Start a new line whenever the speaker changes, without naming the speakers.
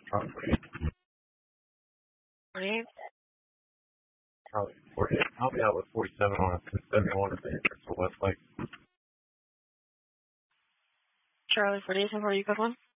Charlie 48.
48?
Charlie 48. I'll be out with 47 on a 71 at the entrance to Westlake.
Charlie 48, and where are you going?